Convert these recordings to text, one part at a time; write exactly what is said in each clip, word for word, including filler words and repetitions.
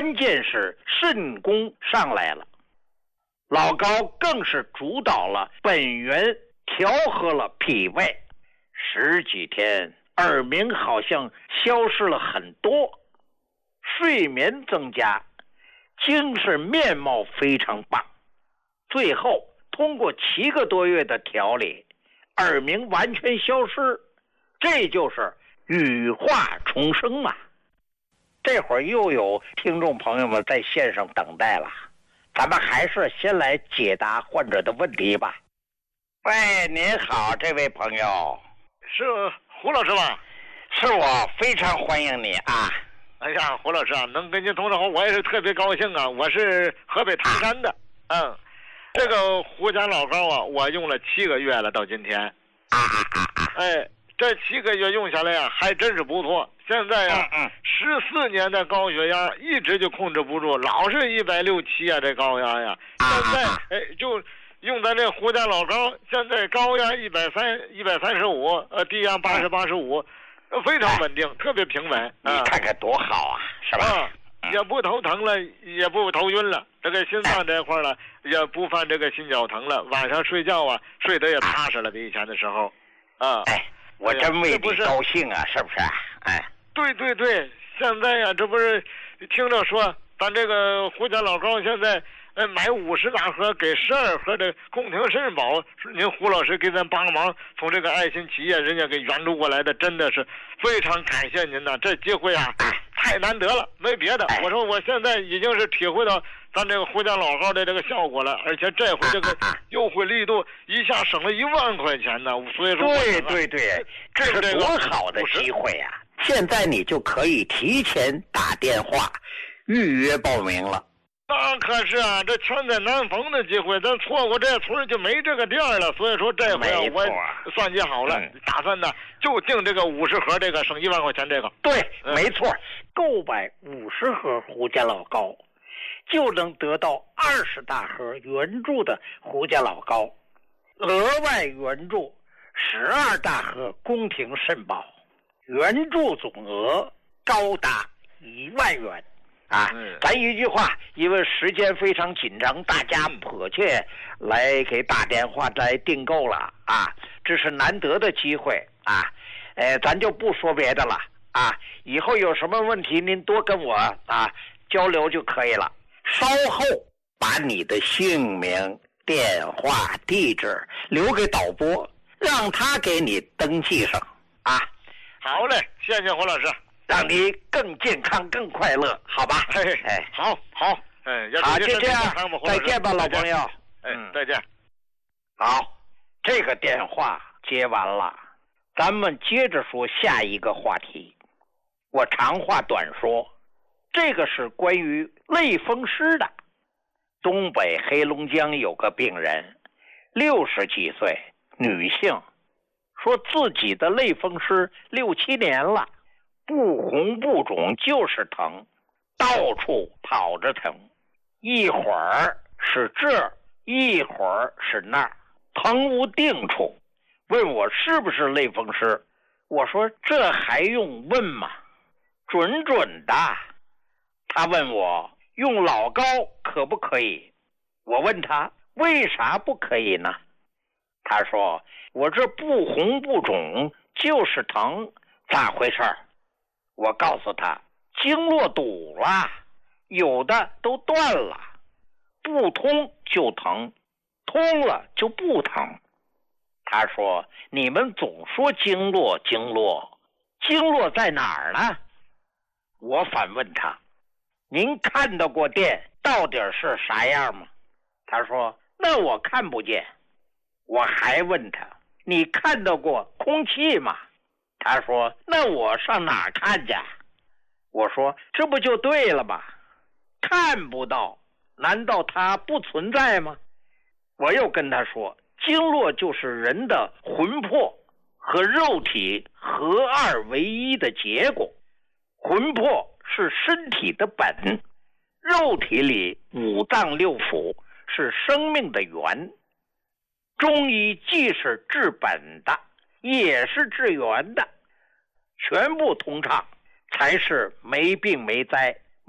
关键是肾功上来了。老高更是主导了本源，调和了脾胃。十几天，耳鸣好像消失了很多，睡眠增加，精神面貌非常棒。最后通过七个多月的调理，耳鸣完全消失，这就是羽化重生嘛。这会儿又有听众朋友们在线上等待了，咱们还是先来解答患者的问题吧。喂，您好，这位朋友。 是胡老师吧？ 是我，非常欢迎你啊！ 哎呀，胡老师啊，能跟您通上话，我也是特别高兴啊！我是河北唐山的，啊、嗯，这个胡家老膏啊，我用了七个月了，到今天。 啊啊啊啊！ 哎，这七个月用下来啊，还真是不错。现在呀、啊，十四年的高血压一直就控制不住，老是一百六七啊，这高压呀。现在哎就。用咱这胡家老膏，现在高压一百三一百三十五，呃，低压八十八十五，非常稳定，特别平稳。 你看看多好啊，是吧？ 啊，也不头疼了，也不头晕了，这个心脏这块了，也不犯这个心绞疼了。晚上睡觉啊，睡得也踏实了，比以前的时候。啊， 哎，我真为你高兴啊，是不是？哎， 对对对，现在呀、啊，这不是听着说，咱这个胡家老膏现在。呃，买五十大盒，给十二盒的宫廷肾宝，是您胡老师给咱帮忙，从这个爱心企业人家给援助过来的，真的是非常感谢您呐！这机会啊，太难得了，没别的。我说我现在已经是体会到咱这个胡家老膏的这个效果了，而且这回这个优惠力度一下省了一万块钱呢，所以说对对对，这是多好的机会啊！现在你就可以提前打电话预约报名了。 那可是啊，这全在南丰的机会，咱错过这村就没这个店了。所以说这回啊，我算计好了，嗯、打算呢就订这个五十盒，这个省一万块钱这个。 对，嗯、没错，购买五十盒胡家老膏，就能得到二十大盒援助的胡家老膏，额外援助十二大盒宫廷肾宝，援助总额高达一万元。啊，咱一句话，因为时间非常紧张，大家迫切来给打电话来订购了啊，这是难得的机会啊，呃，咱就不说别的了啊，以后有什么问题您多跟我啊交流就可以了。稍后把你的姓名、电话、地址留给导播，让他给你登记上啊。 好嘞，谢谢胡老师。 让你更健康、更快乐，好吧？ 嘿嘿，哎，好，好，哎， 好，就这样，再见吧，老朋友。 哎，再见。 好，这个电话接完了，咱们接着说下一个话题。我长话短说，这个是关于类风湿的。东北黑龙江有个病人，六十几岁，女性，说自己的类风湿六七年了。不红不肿就是疼，到处跑着疼，一会儿是这儿，一会儿是那儿，疼无定处。问我是不是类风湿，我说这还用问吗？准准的。他问我用老膏可不可以，我问他为啥不可以呢？他说我这不红不肿就是疼，咋回事？我告诉他，经络堵了，有的都断了，不通就疼，通了就不疼。他说，你们总说经络经络，经络在哪儿呢？我反问他，您看到过电到底是啥样吗？他说，那我看不见。我还问他，你看到过空气吗？他说，那我上哪儿看去？我说，这不就对了吗？看不到，难道它不存在吗？我又跟他说，经络就是人的魂魄和肉体合二为一的结果。魂魄是身体的本，肉体里五脏六腑是生命的源。中医既是治本的，也是治源的，全部通畅，才是没病没灾、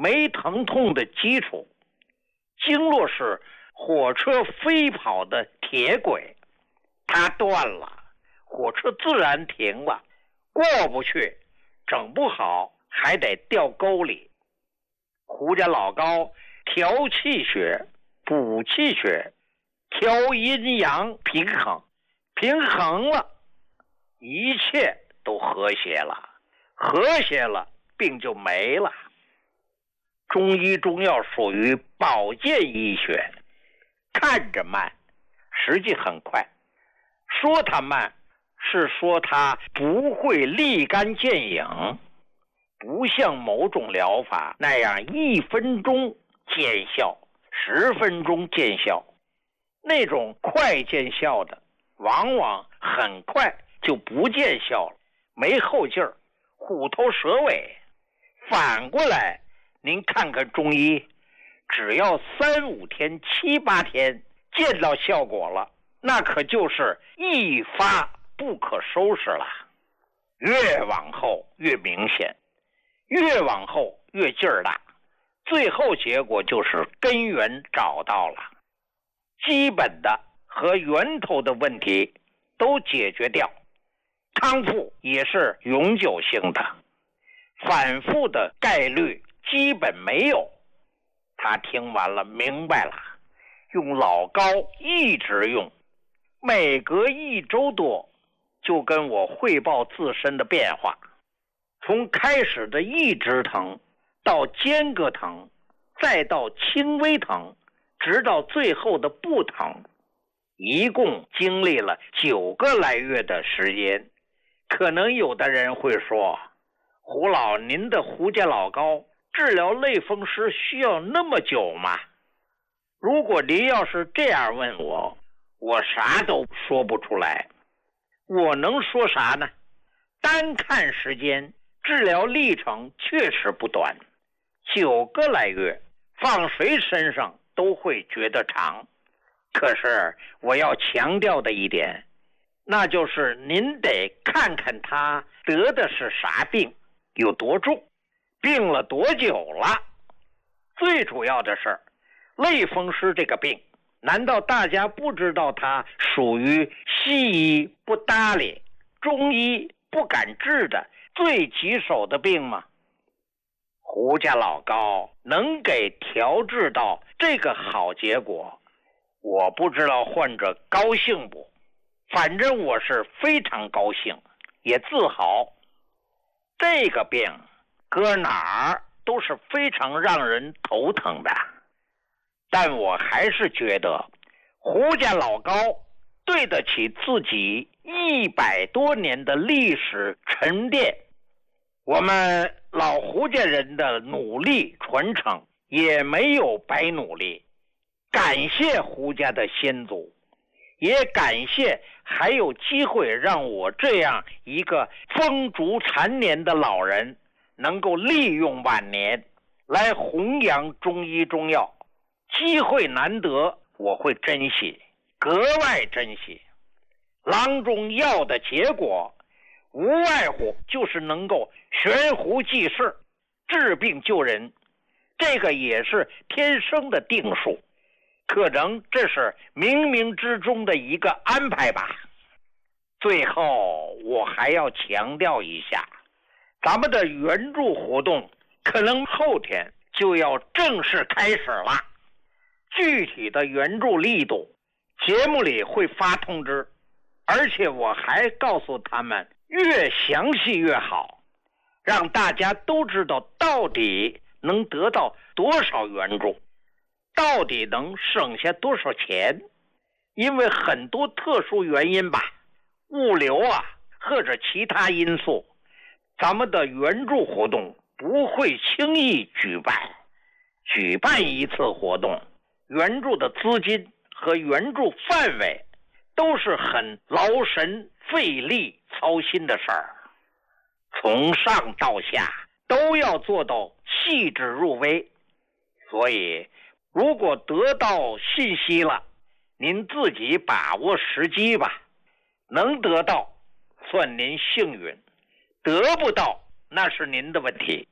没疼痛的基础。经络是火车飞跑的铁轨，它断了，火车自然停了，过不去，整不好还得掉沟里。胡家老高调气血、补气血，调阴阳平衡，平衡了，一切都和谐了，和谐了，病就没了。中医中药属于保健医学，看着慢，实际很快。说它慢，是说它不会立竿见影，不像某种疗法那样一分钟见效，十分钟见效。那种快见效的，往往很快就不见效了，没后劲儿，虎头蛇尾。反过来，您看看中医，只要三五天、七八天见到效果了，那可就是一发不可收拾了。越往后越明显，越往后越劲儿大，最后结果就是根源找到了，基本的和源头的问题都解决掉，康复也是永久性的，反复的概率基本没有。他听完了明白了，用老高一直用，每隔一周多就跟我汇报自身的变化，从开始的一直疼到间隔疼，再到轻微疼，直到最后的不疼，一共经历了九个来月的时间。可能有的人会说，胡老，您的胡家老高治疗类风湿需要那么久吗？如果您要是这样问我，我啥都说不出来。我能说啥呢？单看时间，治疗历程确实不短，九个来月，放谁身上都会觉得长。可是我要强调的一点，那就是您得看看他得的是啥病，有多重，病了多久了。最主要的是，类风湿这个病，难道大家不知道它属于西医不搭理、中医不敢治的最棘手的病吗？胡家老高能给调治到这个好结果，我不知道患者高兴不，反正我是非常高兴，也自豪。这个病搁哪儿都是非常让人头疼的，但我还是觉得胡家老高对得起自己一百多年的历史沉淀。我们老胡家人的努力传承也没有白努力，感谢胡家的先祖，也感谢还有机会让我这样一个风烛残年的老人能够利用晚年来弘扬中医中药。机会难得，我会珍惜，格外珍惜。郎中药的结果无外乎就是能够悬壶济世，治病救人，这个也是天生的定数，可能这是冥冥之中的一个安排吧。最后我还要强调一下，咱们的援助活动可能后天就要正式开始了，具体的援助力度节目里会发通知，而且我还告诉他们越详细越好，让大家都知道到底能得到多少援助，到底能省下多少钱。因为很多特殊原因吧，物流啊或者其他因素，咱们的援助活动不会轻易举办。举办一次活动，援助的资金和援助范围都是很劳神费力操心的事儿，从上到下都要做到细致入微。所以如果得到信息了，您自己把握时机吧，能得到算您幸运，得不到那是您的问题。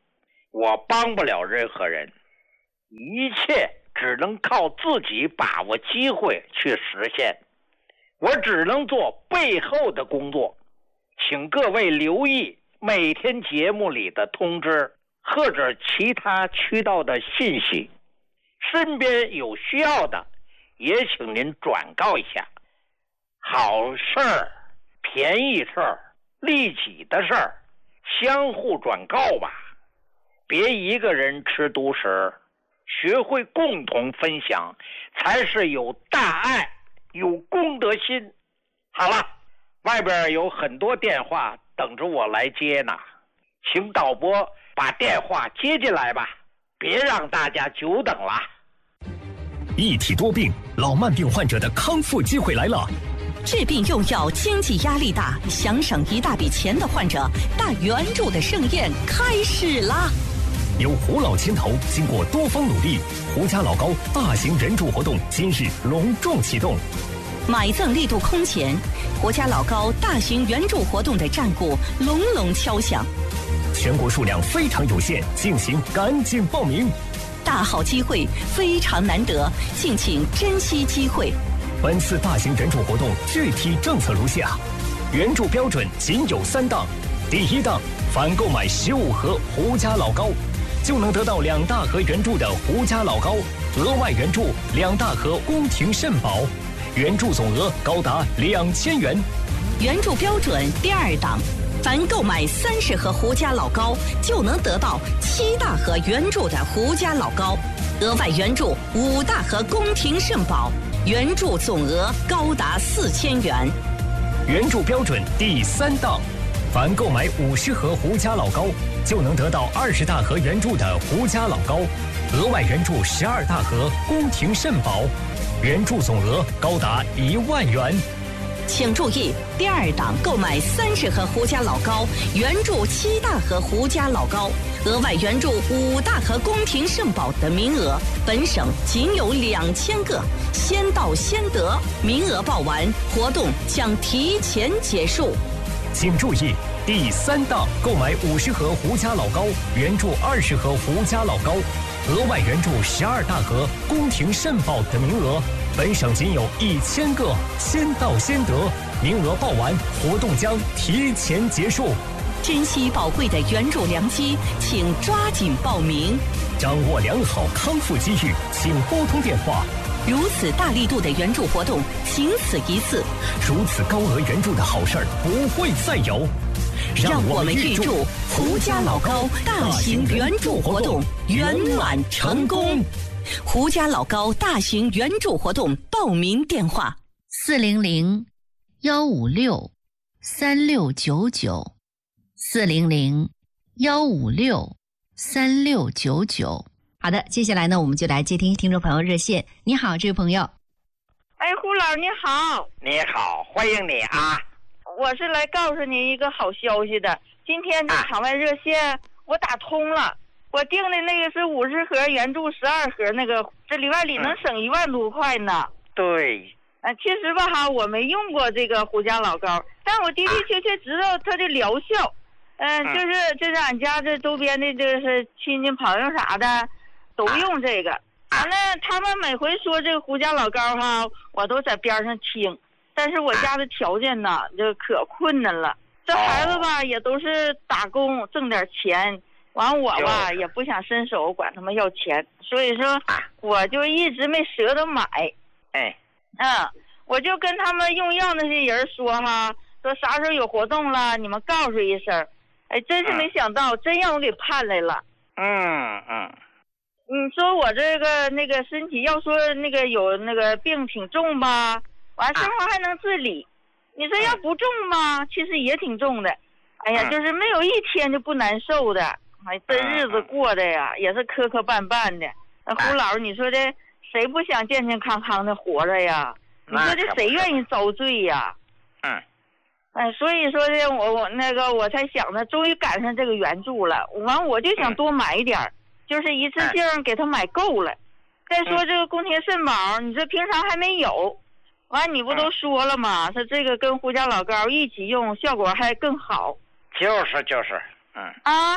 我帮不了任何人，一切只能靠自己把握机会去实现。我只能做背后的工作，请各位留意每天节目里的通知或者其他渠道的信息，身边有需要的也请您转告一下。好事儿、便宜事儿、利己的事儿，相互转告吧，别一个人吃独食，学会共同分享，才是有大爱、有公德心。好了，外边有很多电话等着我来接呢，请导播把电话接进来吧，别让大家久等了。 一体多病，老慢病患者的康复机会来了。 治病用药，经济压力大，想省一大笔钱的患者，大援助的盛宴开始啦！ 由胡老牵头，经过多方努力，胡家老高大型援助活动今日隆重启动。 买赠力度空前，胡家老高大型援助活动的战鼓隆隆敲响。 全国数量非常有限，敬请赶紧报名。 大好机会非常难得，敬请珍惜机会。 本次大型援助活动具体政策如下：援助标准仅有三档。第一档，凡购买十五盒胡家老高，就能得到两大盒援助的胡家老高，额外援助两大盒宫廷肾宝，援助总额高达两千元。 援助标准第二档，凡购买三十盒胡家老高，就能得到七大盒援助的胡家老高，额外援助五大盒宫廷肾宝，援助总额高达四千元。 援助标准第三档，凡购买五十盒胡家老高，就能得到二十大盒援助的胡家老高，额外援助十二大盒宫廷肾宝，援助总额高达一万元。 请注意，第二档购买三十盒胡家老高，援助七大盒胡家老高，额外援助五大盒宫廷肾宝的名额，本省仅有两千个，先到先得，名额报完，活动将提前结束。 请注意，第三档购买五十盒胡家老高，援助二十盒胡家老高，额外援助十二大盒宫廷肾宝的名额，本省仅有一千个，先到先得，名额报完，活动将提前结束。 珍惜宝贵的援助良机，请抓紧报名。 掌握良好康复机遇，请拨通电话。 如此大力度的援助活动，仅此一次。 如此高额援助的好事儿不会再有。 让我们预祝胡家老高大型援助活动圆满成功。胡家老高大型援助活动报名电话： 四零零幺五六三六九九，四零零幺五六三六九九。好的，接下来呢，我们就来接听听众朋友热线。你好，这位朋友。 哎，胡老你好。 你好，欢迎你啊！ 我是来告诉您一个好消息的。今天这场外热线、啊、我打通了，我订的那个是五十盒援助十二盒，那个这里外里能省一万多块呢。 嗯、对。 呃，其实吧哈，我没用过这个胡家老高，但我的的确确知道它的疗效。嗯、呃，就是就是俺家这周边的这是亲戚朋友啥的。都用这个，完了，他们每回说这个胡家老高哈，我都在边上听。但是我家的条件呢，就可困难了。这孩子吧，也都是打工挣点钱，完我吧也不想伸手管他们要钱，所以说我就一直没舍得买。 哎， 嗯，我就跟他们用药那些人说哈，说啥时候有活动了，你们告诉一声。哎，真是没想到，真让我给盼来了。 嗯嗯。 你说我这个那个身体，要说那个有那个病挺重吧，完生活还能自理。你说要不重吧，其实也挺重的。哎呀，就是没有一天就不难受的。哎，这日子过的呀，也是磕磕绊绊的。那胡老，你说这谁不想健健康康的活着呀？你说这谁愿意遭罪呀？ 嗯。 哎，所以说呢，我我那个我才想着，终于赶上这个援助了。完，我就想多买一点。就是一次性给他买够了。再说这个宫廷肾宝，你这平常还没有，完你不都说了吗？说这个跟胡家老高一起用，效果还更好。 就是就是，嗯啊，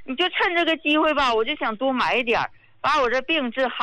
你就趁这个机会吧，我就想多买点儿，把我这病治好。